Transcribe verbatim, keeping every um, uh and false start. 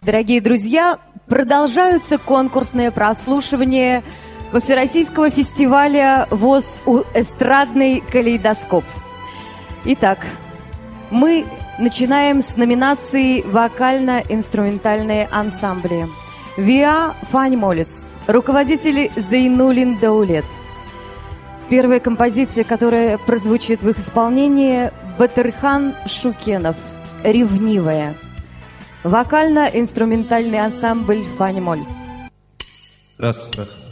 Дорогие друзья, продолжаются конкурсные прослушивания во Всероссийского фестиваля ВОС «Эстрадный калейдоскоп». Итак, мы начинаем с номинации «Вокально-инструментальные ансамбли». Виа Фаньмолис, руководители Зейнулин Даулет. Первая композиция, которая прозвучит в их исполнении, Батырхан Шукенов «Ревнивая». Вокально-инструментальный ансамбль Фаньмолис. Раз, раз.